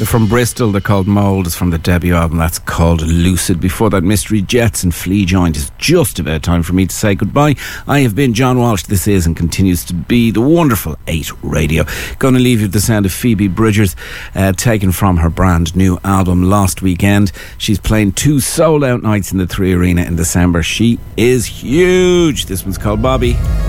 They're from Bristol. They're called Mould. It's from the debut album that's called Lucid. Before that, Mystery Jets and Flea Joint. Is just about time for me to say goodbye. I have been John Walsh. This is and continues to be the wonderful 8 Radio. Going to leave you with the sound of Phoebe Bridgers, taken from her brand new album Lost Weekend. She's playing 2 sold out nights in the 3 Arena in December. She is huge. This one's called Bobby.